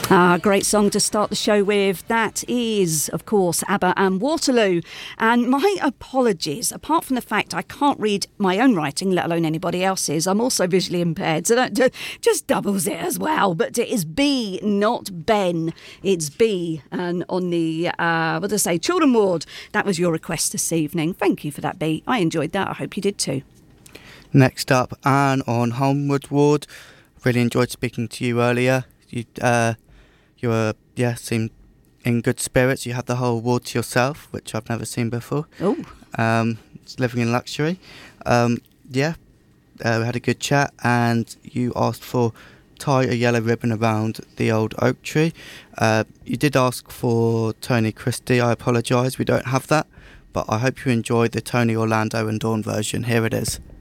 Great song to start the show with. That is, of course, ABBA and Waterloo. And my apologies, apart from the fact I can't read my own writing, let alone anybody else's, I'm also visually impaired, so that just doubles it as well. But it is B, not Ben. It's B. And on the, Children Ward, that was your request this evening. Thank you for that, B. I enjoyed that. I hope you did too. Next up, Anne on Holmwood Ward. Really enjoyed speaking to you earlier. You were, seemed in good spirits. You had the whole ward to yourself, which I've never seen before. Oh. Living in luxury. We had a good chat, and you asked for tie a yellow ribbon around the old oak tree. You did ask for Tony Christie. I apologise, we don't have that, but I hope you enjoyed the Tony Orlando and Dawn version. Here it is.